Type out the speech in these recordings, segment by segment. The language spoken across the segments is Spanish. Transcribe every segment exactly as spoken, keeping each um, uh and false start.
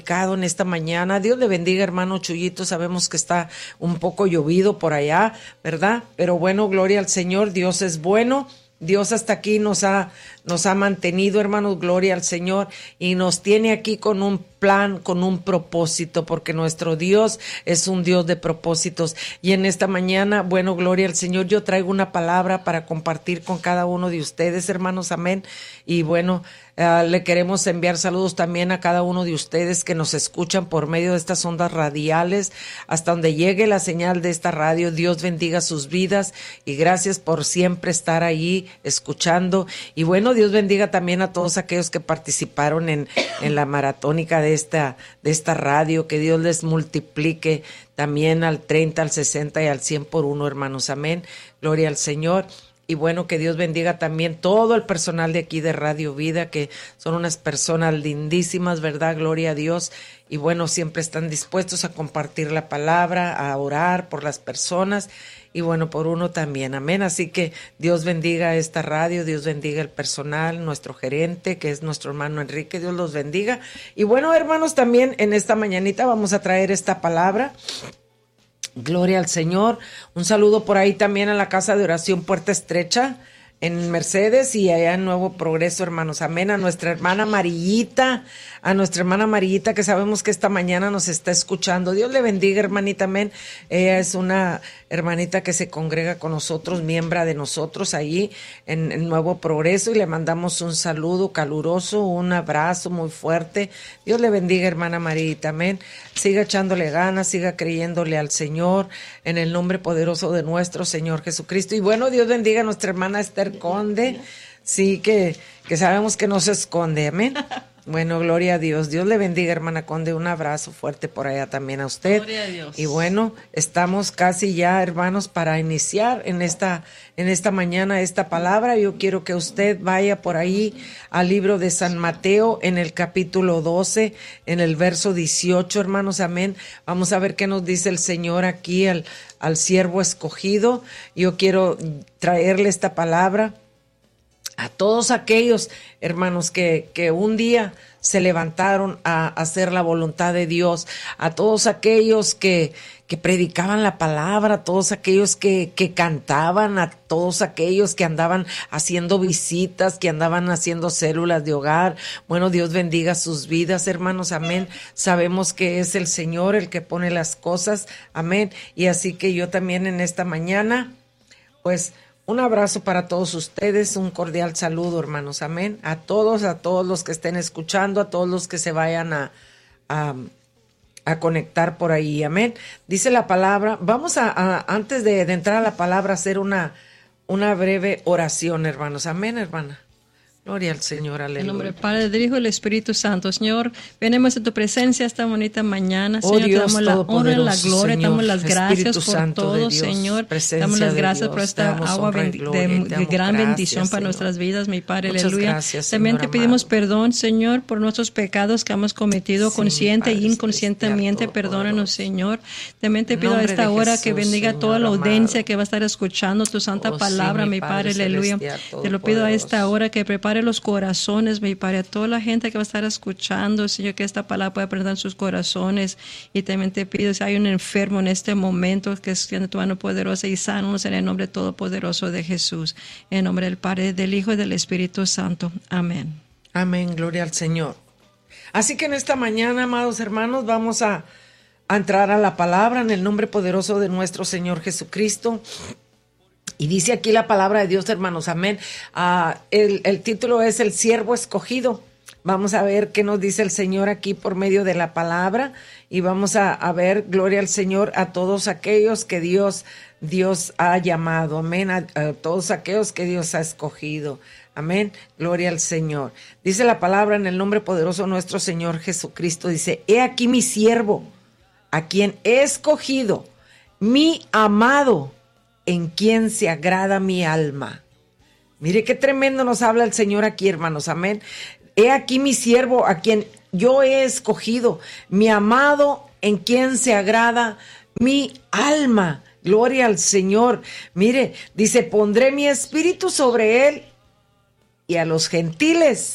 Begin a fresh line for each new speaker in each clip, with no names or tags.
predicado en esta mañana. Dios le bendiga, hermano Chuyito. Sabemos que está un poco llovido por allá, ¿verdad? Pero bueno, gloria al Señor. Dios es bueno. Dios hasta aquí nos ha, nos ha mantenido, hermanos, gloria al Señor, y nos tiene aquí con un plan, con un propósito, porque nuestro Dios es un Dios de propósitos. Y en esta mañana, bueno, gloria al Señor, yo traigo una palabra para compartir con cada uno de ustedes, hermanos, amén. Y bueno, uh, le queremos enviar saludos también a cada uno de ustedes que nos escuchan por medio de estas ondas radiales, hasta donde llegue la señal de esta radio. Dios bendiga sus vidas y gracias por siempre estar ahí escuchando. Y bueno, Dios bendiga también a todos aquellos que participaron en, en la maratónica de esta, de esta radio. Que Dios les multiplique también al treinta, al sesenta y al cien por uno, hermanos. Amén. Gloria al Señor. Y bueno, que Dios bendiga también todo el personal de aquí de Radio Vida, que son unas personas lindísimas, ¿verdad? Gloria a Dios. Y bueno, siempre están dispuestos a compartir la palabra, a orar por las personas y bueno, por uno también. Amén. Así que Dios bendiga esta radio, Dios bendiga el personal, nuestro gerente, que es nuestro hermano Enrique, Dios los bendiga. Y bueno, hermanos, también en esta mañanita vamos a traer esta palabra. Gloria al Señor. Un saludo por ahí también a la casa de oración Puerta Estrecha en Mercedes y allá en Nuevo Progreso, hermanos. Amén. A nuestra hermana Amarillita, a nuestra hermana Amarillita, que sabemos que esta mañana nos está escuchando. Dios le bendiga, hermanita. Amén. Ella es una hermanita que se congrega con nosotros, miembro de nosotros allí en, en Nuevo Progreso, y le mandamos un saludo caluroso, un abrazo muy fuerte. Dios le bendiga, hermana Amarillita. Amén. Siga echándole ganas, siga creyéndole al Señor en el nombre poderoso de nuestro Señor Jesucristo. Y bueno, Dios bendiga a nuestra hermana Esther Conde, sí, que, que sabemos que no se esconde, amén. Bueno, gloria a Dios. Dios le bendiga, hermana Conde. Un abrazo fuerte por allá también a usted.
Gloria a Dios.
Y bueno, estamos casi ya, hermanos, para iniciar en esta, en esta mañana esta palabra. Yo quiero que usted vaya por ahí al libro de San Mateo en el capítulo doce, en el verso dieciocho, hermanos, amén. Vamos a ver qué nos dice el Señor aquí al, al siervo escogido. Yo quiero traerle esta palabra a todos aquellos, hermanos, que, que un día se levantaron a hacer la voluntad de Dios, a todos aquellos que, que predicaban la palabra, a todos aquellos que, que cantaban, a todos aquellos que andaban haciendo visitas, que andaban haciendo células de hogar. Bueno, Dios bendiga sus vidas, hermanos, amén. Sabemos que es el Señor el que pone las cosas, amén. Y así que yo también en esta mañana, pues, un abrazo para todos ustedes, un cordial saludo, hermanos, amén. A todos, a todos los que estén escuchando, a todos los que se vayan a, a, a conectar por ahí, amén. Dice la palabra, vamos a, a antes de, de entrar a la palabra, hacer una, una breve oración, hermanos, amén, hermana. Gloria al Señor, aleluya.
En nombre del Padre, del Hijo y del Espíritu Santo. Señor, venimos en tu presencia esta bonita mañana.
Oh,
Señor,
Dios,
te damos la honra, la gloria, te damos las gracias por
Santo
todo,
Dios,
Señor.
Te
damos las gracias
Dios,
por esta agua bendi-
gloria,
de, de gran
gracias,
bendición para
Señor.
nuestras vidas, mi Padre,
Muchas
aleluya.
gracias,
También
Señor
te pedimos
amado.
perdón, Señor, por nuestros pecados que hemos cometido
Sí,
consciente
Padre
e inconscientemente.
celestial,
Perdónanos,
todopoderoso.
Señor. También te
En
pido a
nombre
esta
de
hora
Jesús,
que bendiga
Señor
toda la
amado.
audiencia que va a estar escuchando tu santa
Oh, sí,
palabra,
mi
mi
Padre
Padre, aleluya.
celestial,
Te lo pido a esta
todopoderoso.
hora que prepare los corazones, mi Padre, a toda la gente que va a estar escuchando, Señor, que esta palabra pueda prender en sus corazones. Y también te pido, si hay un enfermo en este momento, que es en tu mano poderosa y sánanos en el nombre todopoderoso de Jesús. En nombre del Padre, del Hijo y del Espíritu Santo. Amén.
Amén, gloria al Señor. Así que en esta mañana, amados hermanos, vamos a, a entrar a la palabra en el nombre poderoso de nuestro Señor Jesucristo. Y dice aquí la palabra de Dios, hermanos, amén. Ah, el, el título es El siervo escogido. Vamos a ver qué nos dice el Señor aquí por medio de la palabra. Y vamos a, a ver, gloria al Señor, a todos aquellos que Dios, Dios ha llamado. Amén. A, a todos aquellos que Dios ha escogido. Amén. Gloria al Señor. Dice la palabra en el nombre poderoso de nuestro Señor Jesucristo. Dice, he aquí mi siervo, a quien he escogido, mi amado, en quien se agrada mi alma. Mire qué tremendo nos habla el Señor aquí, hermanos, amén. He aquí mi siervo, a quien yo he escogido, mi amado, en quien se agrada mi alma. Gloria al Señor. Mire, dice, pondré mi espíritu sobre él y a los gentiles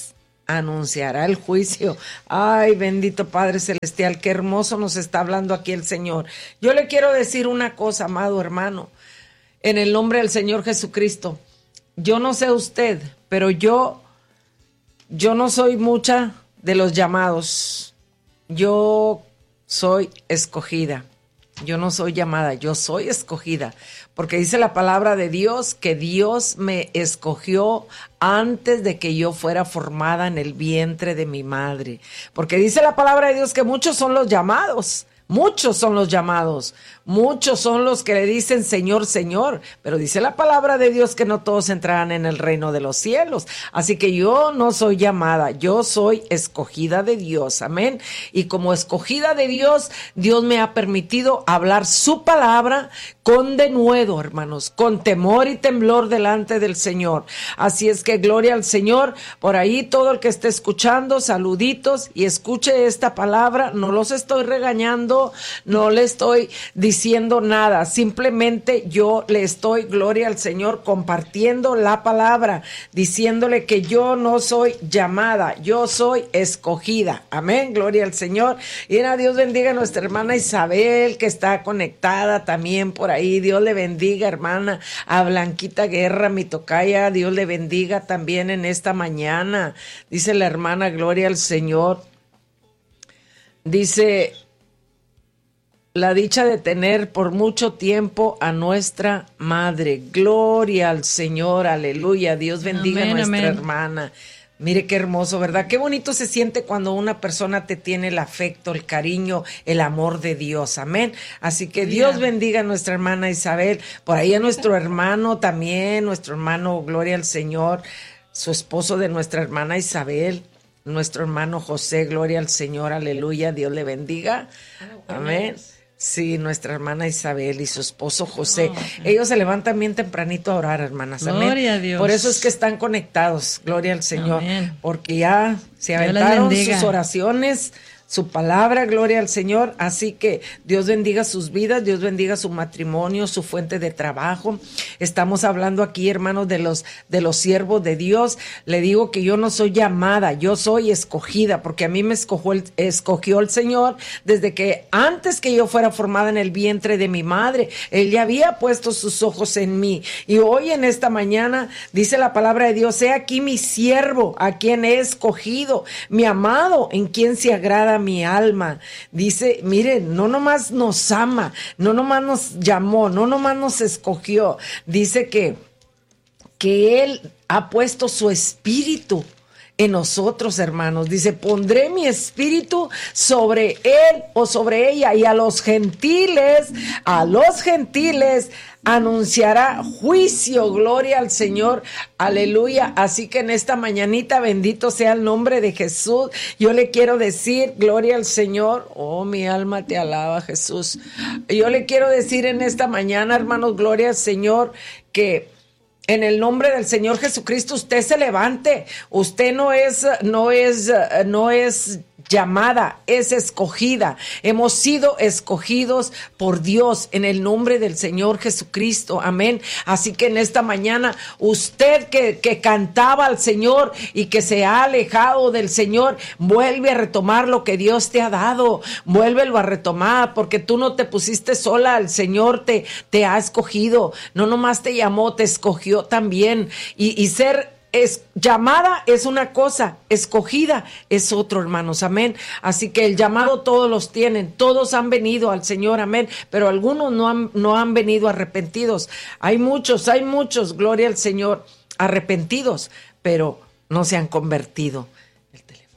anunciará el juicio. Ay, bendito Padre Celestial, qué hermoso nos está hablando aquí el Señor. Yo le quiero decir una cosa, amado hermano, en el nombre del Señor Jesucristo. Yo no sé usted, pero yo, yo no soy mucha de los llamados. Yo soy escogida. Yo no soy llamada, yo soy escogida, porque dice la palabra de Dios que Dios me escogió antes de que yo fuera formada en el vientre de mi madre. Porque dice la palabra de Dios que muchos son los llamados, muchos son los llamados, muchos son los que le dicen Señor, Señor, pero dice la palabra de Dios que no todos entrarán en el reino de los cielos. Así que yo no soy llamada, yo soy escogida de Dios, amén. Y como escogida de Dios, Dios me ha permitido hablar su palabra con denuedo, hermanos, con temor y temblor delante del Señor. Así es que gloria al Señor. Por ahí todo el que esté escuchando, saluditos, y escuche esta palabra. No los estoy regañando, no le estoy diciendo nada, simplemente yo le estoy, gloria al Señor, compartiendo la palabra, diciéndole que yo no soy llamada, yo soy escogida, amén, gloria al Señor. Y a Dios bendiga a nuestra hermana Isabel, que está conectada también por ahí. Dios le bendiga, hermana, a Blanquita Guerra, mi tocaya, Dios le bendiga también en esta mañana. Dice la hermana, gloria al Señor, dice: la dicha de tener por mucho tiempo a nuestra madre. Gloria al Señor, aleluya. Dios bendiga amén, a nuestra amén. hermana. Mire qué hermoso, ¿verdad? Qué bonito se siente cuando una persona te tiene el afecto, el cariño, el amor de Dios. Amén. Así que Dios yeah. bendiga a nuestra hermana Isabel. Por ahí a nuestro hermano también, nuestro hermano, gloria al Señor, su esposo de nuestra hermana Isabel. Nuestro hermano José, gloria al Señor, aleluya, Dios le bendiga, amén. Sí, nuestra hermana Isabel y su esposo José, oh, ellos se levantan bien tempranito a orar, hermanas, amén. Gloria a Dios. Por eso es que están conectados, gloria al Señor, amén. Porque ya se aventaron sus oraciones, su palabra, gloria al Señor. Así que Dios bendiga sus vidas, Dios bendiga su matrimonio, su fuente de trabajo. Estamos hablando aquí, hermanos, de los de los siervos de Dios. Le digo que yo no soy llamada, yo soy escogida, porque a mí me escogió el, escogió el Señor desde que antes que yo fuera formada en el vientre de mi madre. Él ya había puesto sus ojos en mí. Y hoy en esta mañana dice la palabra de Dios: he aquí mi siervo, a quien he escogido, mi amado, en quien se agrada mi alma. Dice, miren, no nomás nos ama, no nomás nos llamó, no nomás nos escogió. Dice que, que Él ha puesto su espíritu en nosotros, hermanos. Dice, pondré mi espíritu sobre él o sobre ella, y a los gentiles, a los gentiles anunciará juicio. Gloria al Señor, aleluya. Así que en esta mañanita, bendito sea el nombre de Jesús. Yo le quiero decir, gloria al Señor. Oh, mi alma te alaba, Jesús. Yo le quiero decir en esta mañana, hermanos, gloria al Señor, que en el nombre del Señor Jesucristo usted se levante. Usted no es, no es, no es llamada, es escogida. Hemos sido escogidos por Dios en el nombre del Señor Jesucristo. Amén. Así que en esta mañana, usted que, que cantaba al Señor y que se ha alejado del Señor, vuelve a retomar lo que Dios te ha dado. Vuélvelo a retomar, porque tú no te pusiste sola. El Señor te, te ha escogido. No nomás te llamó, te escogió también. Y, y ser Es, llamada es una cosa, escogida es otro, hermanos, amén. Así que el llamado todos los tienen, todos han venido al Señor, amén, pero algunos no han, no han venido arrepentidos. Hay muchos, hay muchos, gloria al Señor, arrepentidos, pero no se han convertido. El teléfono.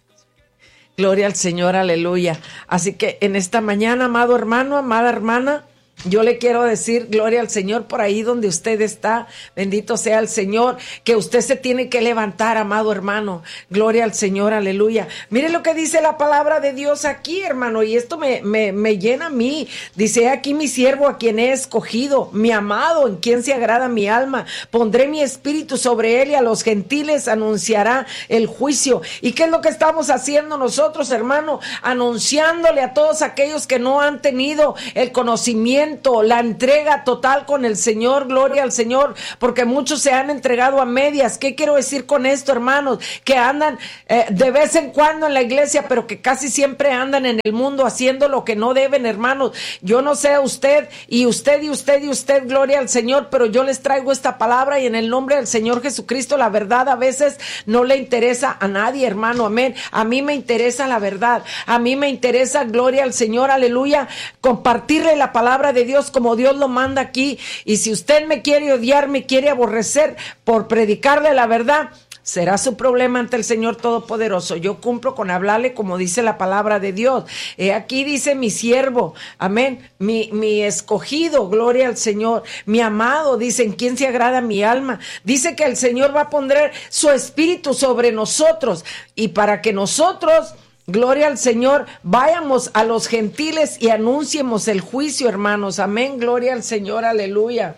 Gloria al Señor, aleluya. Así que en esta mañana, amado hermano, amada hermana, yo le quiero decir, gloria al Señor, por ahí donde usted está, bendito sea el Señor, que usted se tiene que levantar, amado hermano, gloria al Señor, aleluya. Mire lo que dice la palabra de Dios aquí, hermano, y esto me, me, me llena a mí. Dice, aquí mi siervo a quien he escogido, mi amado, en quien se agrada mi alma. Pondré mi espíritu sobre él y a los gentiles anunciará el juicio. ¿Y qué es lo que estamos haciendo nosotros, hermano? Anunciándole a todos aquellos que no han tenido el conocimiento arrepentimiento, la entrega total con el Señor, gloria al Señor, porque muchos se han entregado a medias. ¿Qué quiero decir con esto, hermanos? Que andan eh, de vez en cuando en la iglesia, pero que casi siempre andan en el mundo haciendo lo que no deben, hermanos. Yo no sé a usted, y usted, y usted, y usted, gloria al Señor, pero yo les traigo esta palabra, y en el nombre del Señor Jesucristo, la verdad a veces no le interesa a nadie, hermano, amén. A mí me interesa la verdad, a mí me interesa, gloria al Señor, aleluya, compartirle la palabra de Dios como Dios lo manda aquí. Y si usted me quiere odiar, me quiere aborrecer por predicarle la verdad, será su problema ante el Señor Todopoderoso. Yo cumplo con hablarle como dice la palabra de Dios. He aquí dice mi siervo, amén, mi, mi escogido, gloria al Señor, mi amado, dice, en quien se agrada mi alma. Dice que el Señor va a poner su espíritu sobre nosotros, y para que nosotros, gloria al Señor, vayamos a los gentiles y anunciemos el juicio, hermanos, amén, gloria al Señor, aleluya.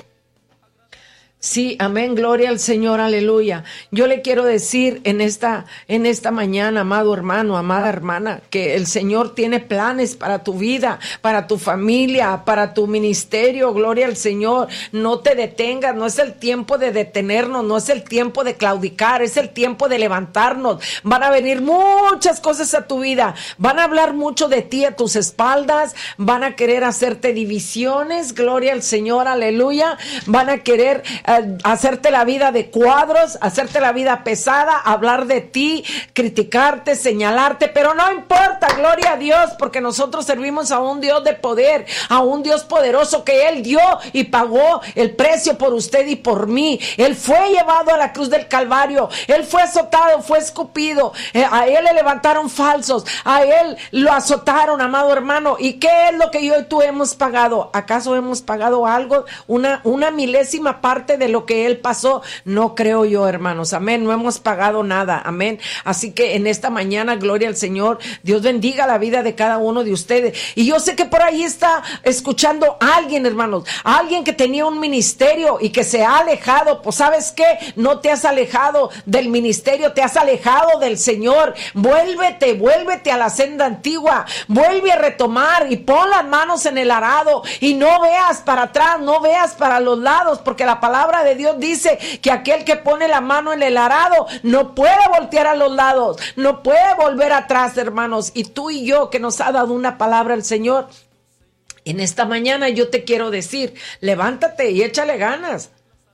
Sí, amén, gloria al Señor, aleluya. Yo le quiero decir en esta, en esta mañana, amado hermano, amada hermana, que el Señor tiene planes para tu vida, para tu familia, para tu ministerio, gloria al Señor. No te detengas, no es el tiempo de detenernos, no es el tiempo de claudicar, es el tiempo de levantarnos. Van a venir muchas cosas a tu vida, van a hablar mucho de ti a tus espaldas, van a querer hacerte divisiones, gloria al Señor, aleluya. Van a querer Uh, hacerte la vida de cuadros, hacerte la vida pesada, hablar de ti, criticarte, señalarte, pero no importa, gloria a Dios, porque nosotros servimos a un Dios de poder, a un Dios poderoso que Él dio y pagó el precio por usted y por mí. Él fue llevado a la cruz del Calvario, Él fue azotado, fue escupido, eh, a Él le levantaron falsos, a Él lo azotaron, amado hermano. ¿Y qué es lo que yo y tú hemos pagado? ¿Acaso hemos pagado algo? Una, una milésima parte de lo que Él pasó, no creo yo, hermanos, amén, no hemos pagado nada, amén. Así que en esta mañana, gloria al Señor, Dios bendiga la vida de cada uno de ustedes. Y yo sé que por ahí está escuchando a alguien, hermanos, a alguien que tenía un ministerio y que se ha alejado. Pues ¿sabes qué? No te has alejado del ministerio, te has alejado del Señor. Vuélvete, vuélvete a la senda antigua, vuelve a retomar y pon las manos en el arado y no veas para atrás, no veas para los lados, porque la palabra de Dios dice que aquel que pone la mano en el arado no puede voltear a los lados, no puede volver atrás, hermanos. Y tú y yo, que nos ha dado una palabra el Señor, en esta mañana yo te quiero decir, levántate y échale ganas.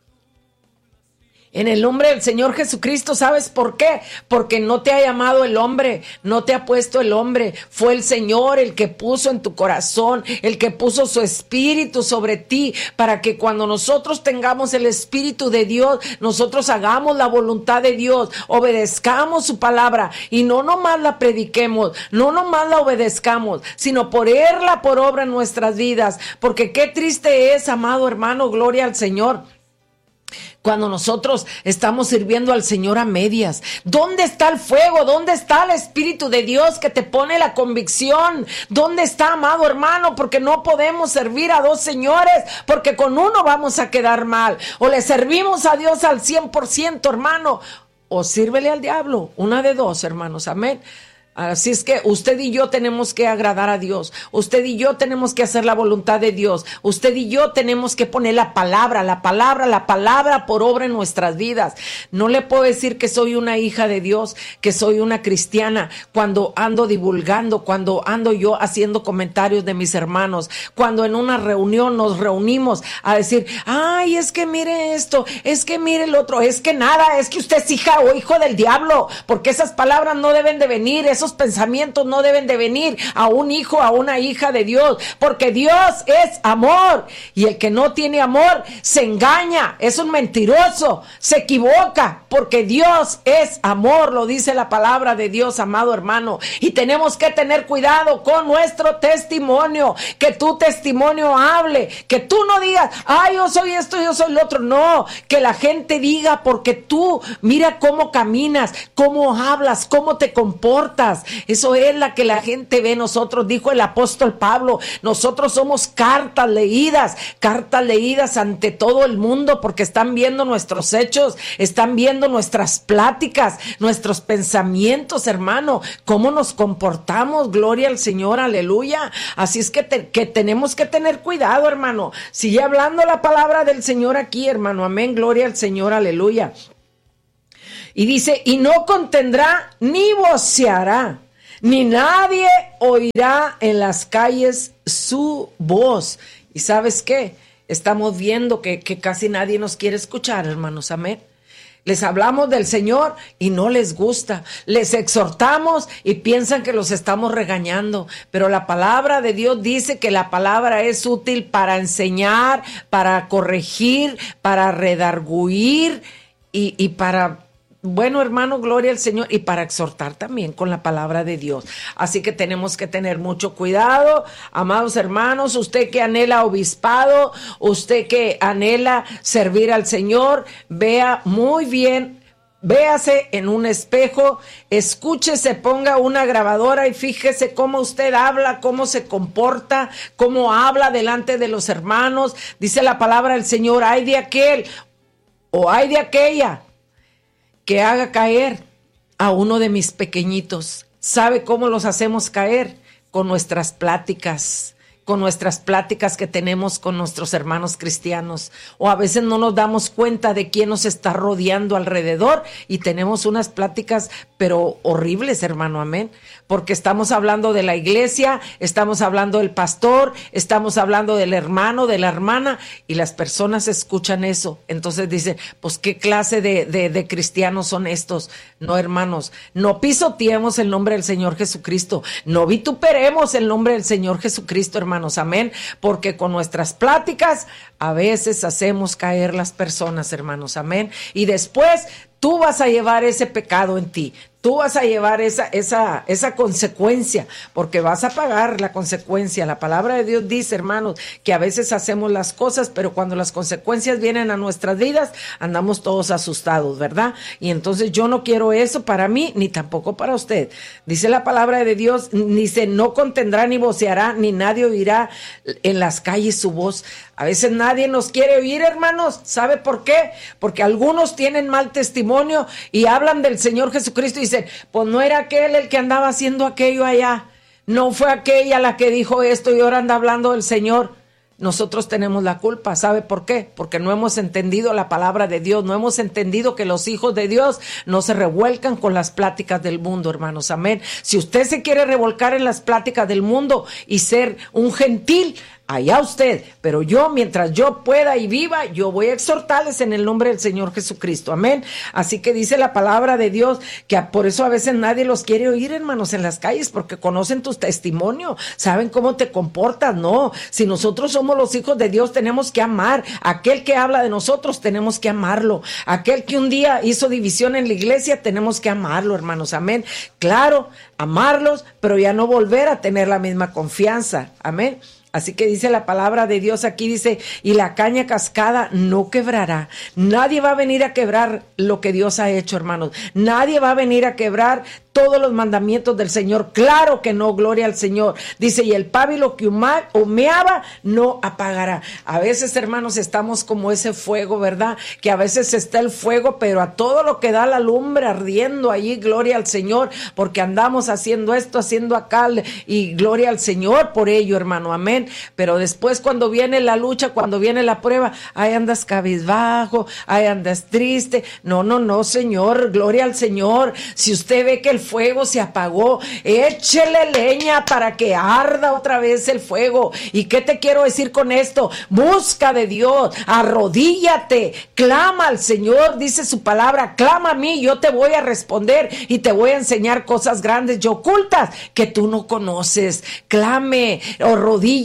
En el nombre del Señor Jesucristo, ¿sabes por qué? Porque no te ha llamado el hombre, no te ha puesto el hombre, fue el Señor el que puso en tu corazón, el que puso su espíritu sobre ti, para que cuando nosotros tengamos el espíritu de Dios, nosotros hagamos la voluntad de Dios, obedezcamos su palabra y no nomás la prediquemos, no nomás la obedezcamos, sino ponerla por obra en nuestras vidas, porque qué triste es, amado hermano, gloria al Señor, cuando nosotros estamos sirviendo al Señor a medias. ¿Dónde está el fuego? ¿Dónde está el Espíritu de Dios que te pone la convicción? ¿Dónde está, amado hermano? Porque no podemos servir a dos señores, porque con uno vamos a quedar mal. O le servimos a Dios al cien por ciento, hermano, o sírvele al diablo. Una de dos, hermanos, amén. Así es que usted y yo tenemos que agradar a Dios, usted y yo tenemos que hacer la voluntad de Dios, usted y yo tenemos que poner la palabra, la palabra, la palabra por obra en nuestras vidas. No le puedo decir que soy una hija de Dios, que soy una cristiana, cuando ando divulgando, cuando ando yo haciendo comentarios de mis hermanos, cuando en una reunión nos reunimos a decir, ay, es que mire esto, es que mire el otro, es que nada, es que usted es hija o hijo del diablo, porque esas palabras no deben de venir, esos pensamientos no deben de venir a un hijo, a una hija de Dios, porque Dios es amor, y el que no tiene amor se engaña, es un mentiroso, se equivoca, porque Dios es amor, lo dice la palabra de Dios, amado hermano, y tenemos que tener cuidado con nuestro testimonio, que tu testimonio hable, que tú no digas, ay, yo soy esto, yo soy lo otro, no, que la gente diga, porque tú, mira cómo caminas, cómo hablas, cómo te comportas, cartas. Eso es la que la gente ve. Nosotros, dijo el apóstol Pablo, nosotros somos cartas leídas, cartas leídas ante todo el mundo, porque están viendo nuestros hechos, están viendo nuestras pláticas, nuestros pensamientos, hermano, cómo nos comportamos. Gloria al Señor, aleluya. Así es que, te, que tenemos que tener cuidado, hermano. Sigue hablando la palabra del Señor aquí, hermano, amén, gloria al Señor, aleluya. Y dice, y no contendrá ni voceará, ni nadie oirá en las calles su voz. ¿Y sabes qué? Estamos viendo que, que casi nadie nos quiere escuchar, hermanos, amén. Les hablamos del Señor y no les gusta. Les exhortamos y piensan que los estamos regañando. Pero la palabra de Dios dice que la palabra es útil para enseñar, para corregir, para redarguir y, y para... Bueno, hermano, gloria al Señor, y para exhortar también con la palabra de Dios. Así que tenemos que tener mucho cuidado, amados hermanos, usted que anhela obispado, usted que anhela servir al Señor, vea muy bien, véase en un espejo, escúchese, ponga una grabadora y fíjese cómo usted habla, cómo se comporta, cómo habla delante de los hermanos. Dice la palabra del Señor, ay de aquel o ay de aquella que haga caer a uno de mis pequeñitos. ¿Sabe cómo los hacemos caer? Con nuestras pláticas, con nuestras pláticas que tenemos con nuestros hermanos cristianos. O a veces no nos damos cuenta de quién nos está rodeando alrededor y tenemos unas pláticas pero horribles, hermano, amén. Porque estamos hablando de la iglesia, estamos hablando del pastor, estamos hablando del hermano, de la hermana, y las personas escuchan eso. Entonces dicen, pues ¿qué clase de, de, de cristianos son estos? No, hermanos, no pisoteemos el nombre del Señor Jesucristo, no vituperemos el nombre del Señor Jesucristo, hermanos, amén. Porque con nuestras pláticas a veces hacemos caer las personas, hermanos, amén. Y después tú vas a llevar ese pecado en ti. Tú vas a llevar esa, esa, esa consecuencia, porque vas a pagar la consecuencia. La palabra de Dios dice, hermanos, que a veces hacemos las cosas, pero cuando las consecuencias vienen a nuestras vidas, andamos todos asustados, ¿verdad? Y entonces yo no quiero eso para mí, ni tampoco para usted. Dice la palabra de Dios, dice, no contendrá ni voceará, ni nadie oirá en las calles su voz. A veces nadie nos quiere oír, hermanos. ¿Sabe por qué? Porque algunos tienen mal testimonio y hablan del Señor Jesucristo y dicen, pues no era aquel el que andaba haciendo aquello allá. No fue aquella la que dijo esto y ahora anda hablando del Señor. Nosotros tenemos la culpa. ¿Sabe por qué? Porque no hemos entendido la palabra de Dios. No hemos entendido que los hijos de Dios no se revuelcan con las pláticas del mundo, hermanos. Amén. Si usted se quiere revolcar en las pláticas del mundo y ser un gentil, allá usted, pero yo, mientras yo pueda y viva, yo voy a exhortarles en el nombre del Señor Jesucristo, amén. Así que dice la palabra de Dios que por eso a veces nadie los quiere oír, hermanos, en las calles, porque conocen tu testimonio, saben cómo te comportas. No, si nosotros somos los hijos de Dios, tenemos que amar. Aquel que habla de nosotros, tenemos que amarlo. Aquel que un día hizo división en la iglesia, tenemos que amarlo, hermanos, amén. Claro, amarlos, pero ya no volver a tener la misma confianza, amén. Así que dice la palabra de Dios aquí, dice, y la caña cascada no quebrará. Nadie va a venir a quebrar lo que Dios ha hecho, hermanos. Nadie va a venir a quebrar todos los mandamientos del Señor. Claro que no, gloria al Señor. Dice, y el pábilo que humeaba no apagará. A veces, hermanos, estamos como ese fuego, ¿verdad? Que a veces está el fuego, pero a todo lo que da la lumbre ardiendo allí, gloria al Señor, porque andamos haciendo esto, haciendo acá, y gloria al Señor por ello, hermano, amén. Pero después cuando viene la lucha, cuando viene la prueba, ahí andas cabizbajo, ahí andas triste. No, no, no, Señor, gloria al Señor. Si usted ve que el fuego se apagó, échele leña para que arda otra vez el fuego. ¿Y qué te quiero decir con esto? Busca de Dios, arrodíllate, clama al Señor, dice su palabra, clama a mí, yo te voy a responder y te voy a enseñar cosas grandes y ocultas que tú no conoces. Clame, arrodíllate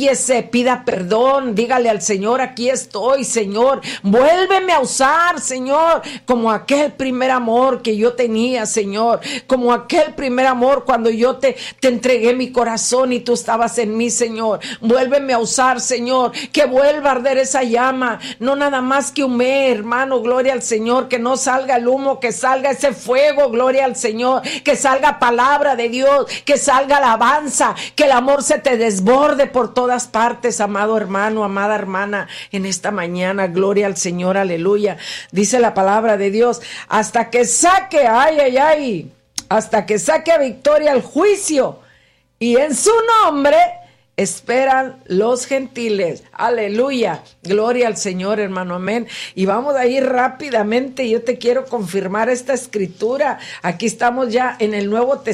humíllese, pida perdón, dígale al Señor, aquí estoy, Señor, vuélveme a usar, Señor, como aquel primer amor que yo tenía, Señor, como aquel primer amor cuando yo te, te entregué mi corazón y tú estabas en mí, Señor. Vuélveme a usar, Señor, que vuelva a arder esa llama, no nada más que humee, hermano, gloria al Señor, que no salga el humo, que salga ese fuego, gloria al Señor, que salga palabra de Dios, que salga alabanza, que el amor se te desborde por todas partes, amado hermano, amada hermana, en esta mañana, gloria al Señor, aleluya. Dice la palabra de Dios, hasta que saque, ay, ay, ay, hasta que saque victoria al juicio, y en su nombre esperan los gentiles. Aleluya. Gloria al Señor, hermano. Amén. Y vamos a ir rápidamente. Yo te quiero confirmar esta escritura. Aquí estamos ya en el Nuevo Testamento.